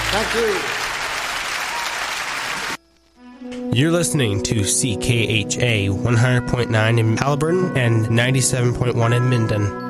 Thank you. You're listening to CKHA 100.9 in Haliburton and 97.1 in Minden.